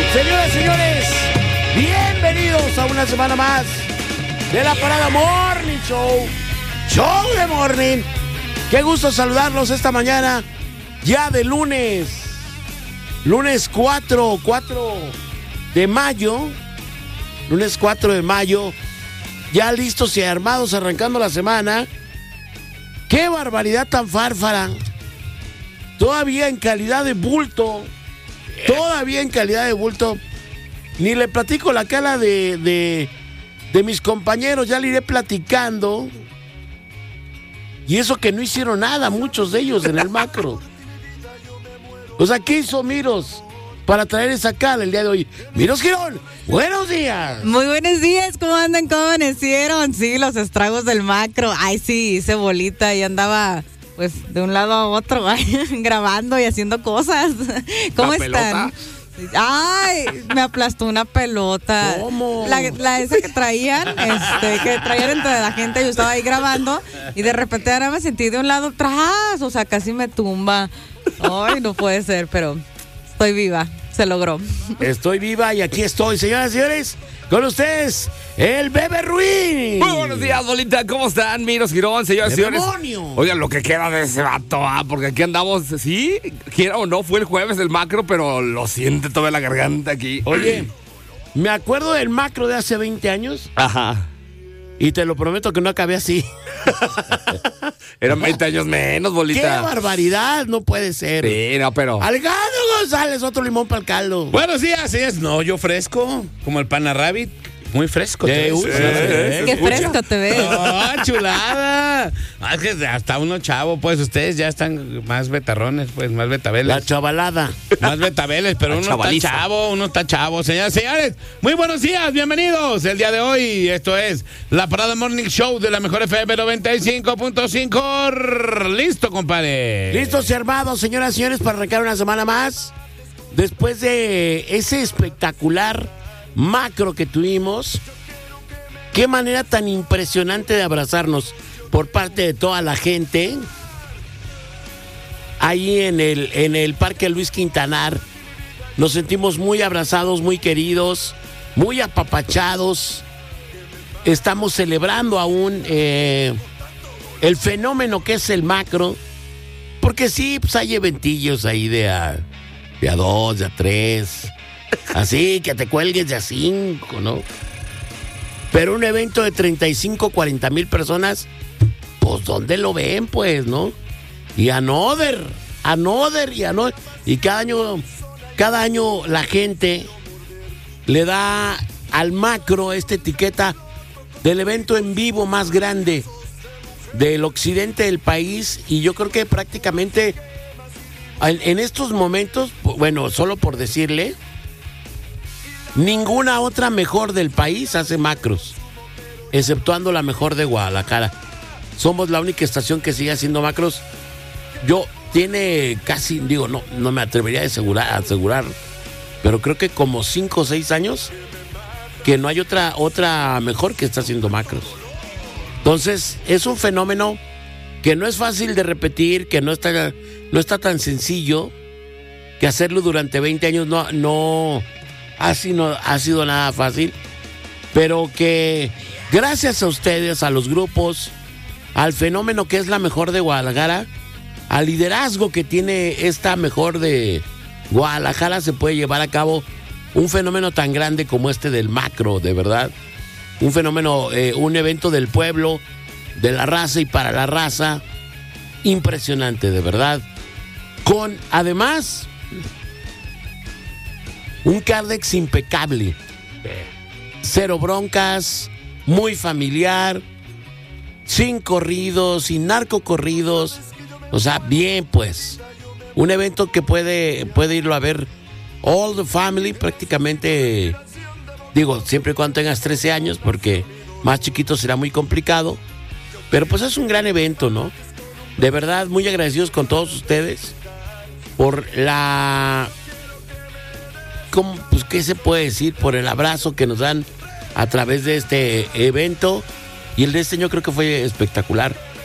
Señoras y señores, bienvenidos a una semana más de la Parada Morning Show. Show de Morning. Qué gusto saludarlos esta mañana, ya de lunes 4 de mayo. Lunes 4 de mayo, ya listos y armados, arrancando la semana. ¡Qué barbaridad tan fárfara! Todavía en calidad de bulto. Ni le platico la cara de mis compañeros, ya le iré platicando. Y eso que no hicieron nada, muchos de ellos en el macro. O sea, ¿qué hizo Miros para traer esa cara el día de hoy? Miros Girón, buenos días. Muy buenos días, ¿cómo andan? ¿Cómo amanecieron? Sí, los estragos del macro. Ay, sí, hice bolita y andaba pues de un lado a otro, grabando y haciendo cosas. ¿Cómo están? Ay, me aplastó una pelota. ¿Cómo? La esa que traían entre la gente, yo estaba ahí grabando y de repente ahora me sentí de un lado atrás, o sea, casi me tumba. Ay, no puede ser, pero estoy viva, se logró. Estoy viva y aquí estoy, señoras y señores, con ustedes, el Bebe Ruiz. Muy buenos días, bolita, ¿cómo están? Miros Girón, señoras y señores. ¡Demonio! Oigan, lo que queda de ese vato, porque aquí andamos, sí, quiera o no, fue el jueves del macro, pero lo siente toda la garganta aquí. Oye, me acuerdo del macro de hace 20 años. Ajá. Y te lo prometo que no acabé así. Eran 20 años menos, bolita. ¡Qué barbaridad! No puede ser. Sí, no, pero... Alejandro González, otro limón para el caldo. Buenos días, señores. No, yo fresco, como el Pana Rabbit. Muy fresco. Qué fresco te ves. ¡Oh, chulada! Es que hasta uno chavo, pues ustedes ya están más betarrones, pues, más betabeles. La chavalada. Más betabeles, pero uno está chavo. Señoras y señores, muy buenos días, bienvenidos. El día de hoy, esto es la Parada Morning Show de la Mejor FM 95.5. Listo, compadre. Listos y armados, señoras y señores, para arrancar una semana más. Después de ese espectacular macro que tuvimos, qué manera tan impresionante de abrazarnos por parte de toda la gente ahí en el Parque Luis Quintanar. Nos sentimos muy abrazados, muy queridos, muy apapachados. Estamos celebrando aún el fenómeno que es el macro, porque sí, pues hay eventillos ahí de a 2, de a 3. Así, que te cuelgues de a 5, ¿no? Pero un evento de 35, 40 mil personas, pues, ¿dónde lo ven, pues, no? Y another. Y cada año la gente le da al macro esta etiqueta del evento en vivo más grande del occidente del país. Y yo creo que prácticamente en estos momentos, bueno, solo por decirle, ninguna otra mejor del país hace macros, exceptuando la mejor de Guadalajara. Somos la única estación que sigue haciendo macros. Tiene casi, no me atrevería a asegurar, pero creo que como 5 o 6 años que no hay otra mejor que está haciendo macros. Entonces, es un fenómeno que no es fácil de repetir, que no está tan sencillo, que hacerlo durante 20 años no ha sido nada fácil, pero que gracias a ustedes, a los grupos, al fenómeno que es la mejor de Guadalajara, al liderazgo que tiene esta mejor de Guadalajara, se puede llevar a cabo un fenómeno tan grande como este del macro, de verdad. Un fenómeno, un evento del pueblo, de la raza y para la raza, impresionante, de verdad. Con, además, un Cardex impecable, 0 broncas, muy familiar, sin corridos, sin narcocorridos, o sea, bien, pues, un evento que puede irlo a ver all the family, prácticamente, siempre y cuando tengas 13 años, porque más chiquito será muy complicado, pero pues es un gran evento, ¿no? De verdad, muy agradecidos con todos ustedes por ¿qué se puede decir? Por el abrazo que nos dan a través de este evento. Y el de este año creo que fue espectacular.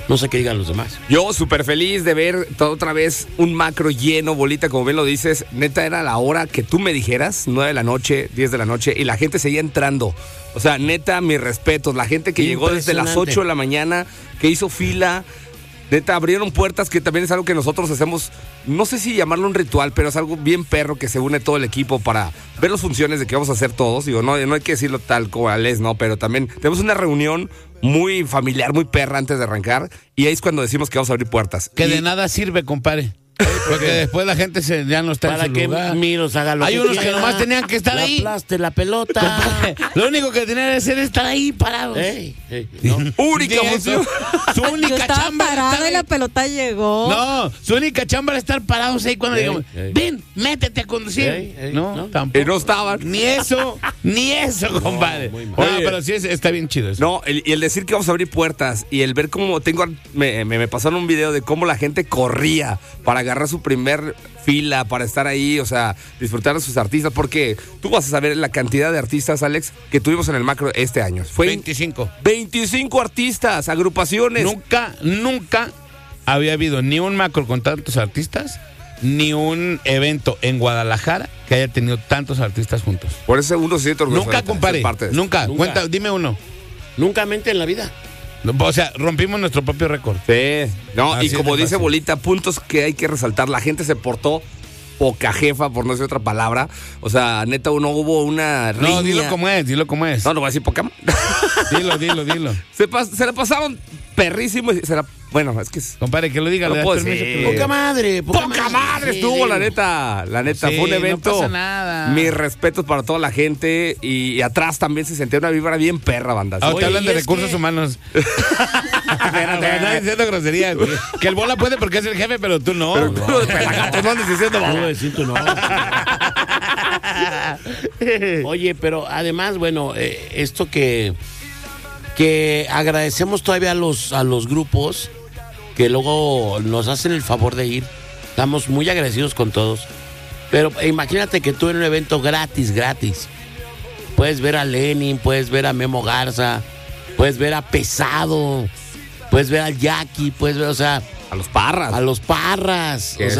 No sé qué digan los demás. Yo súper feliz de ver otra vez un macro lleno, Bolita, como bien lo dices. Neta, era la hora que tú me dijeras, 9 de la noche, 10 de la noche, y la gente seguía entrando. O sea, neta, mis respetos. La gente que llegó desde las 8 de la mañana, que hizo fila. Neta, abrieron puertas, que también es algo que nosotros hacemos, no sé si llamarlo un ritual, pero es algo bien perro que se une todo el equipo para ver las funciones de que vamos a hacer todos. Digo, no hay que decirlo tal cual es, ¿no? Pero también tenemos una reunión muy familiar, muy perra antes de arrancar, y ahí es cuando decimos que vamos a abrir puertas. Que de nada sirve, compadre. Porque después la gente ya no está para en su lugar. que Miros haga lo Hay que unos quiera. que nomás tenían que estar ahí. Aplaste la pelota. Compadre, lo único que tenían que hacer es estar ahí parados. No. Única función. Su Yo única estaba chamba era parada estar y la ahí. pelota llegó. No, su única chamba era estar parados ahí cuando digamos, ey. ven, métete a conducir. No, Y tampoco. no estaban. Ni eso, compadre. muy mal. No, Oye. pero sí está bien chido eso. No, y el decir que vamos a abrir puertas y el ver cómo me pasaron un video de cómo la gente corría para agarrar su primer fila, para estar ahí, o sea, disfrutar de sus artistas, porque tú vas a saber la cantidad de artistas, Alex, que tuvimos en el macro este año. Fue 25. 25 artistas, agrupaciones. Nunca había habido ni un macro con tantos artistas, ni un evento en Guadalajara que haya tenido tantos artistas juntos. Por eso uno se siente orgulloso. Nunca, de compadre. ser parte de esto. Nunca. Nunca. Cuenta, dime uno. Nunca mente en la vida. O sea, rompimos nuestro propio récord. Sí, no, Así y como es de dice fácil. Bolita, puntos que hay que resaltar. La gente se portó poca jefa, por no decir otra palabra. O sea, neta, no hubo una riña. No, dilo como es. No voy a decir poca. Dilo. Se la pasaron perrísimo y bueno, es que Compadre, que lo diga. No le das puedo permiso decir. que lo diga. Poca madre. poca madre Sí, estuvo, digo. la neta, Sí, fue un evento. no pasa nada. Mis respetos para toda la gente y atrás también se sentía una vibra bien perra, banda. Ah, te Oye, hablan y de es recursos que- humanos. Estás diciendo groserías. Que el bola puede porque es el jefe, pero tú no. Pero tú no de pelagatos, no andes diciendo No, babá. decir tú no. Oye, pero además, bueno, esto que agradecemos todavía a los grupos que luego nos hacen el favor de ir. Estamos muy agradecidos con todos. Pero imagínate que tú en un evento gratis. Puedes ver a Lenin, puedes ver a Memo Garza, puedes ver a Pesado, puedes ver al Jackie, puedes ver, o sea, A los Parras. a los Parras. Que O sea,